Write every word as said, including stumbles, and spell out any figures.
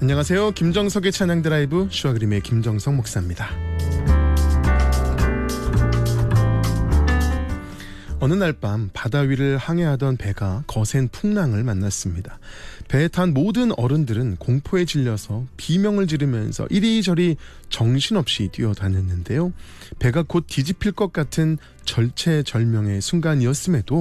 안녕하세요. 김정석의 찬양 드라이브 슈아그림의 김정석 목사입니다. 어느 날 밤 바다 위를 항해하던 배가 거센 풍랑을 만났습니다. 배에 탄 모든 어른들은 공포에 질려서 비명을 지르면서 이리저리 정신없이 뛰어다녔는데요. 배가 곧 뒤집힐 것 같은 절체절명의 순간이었음에도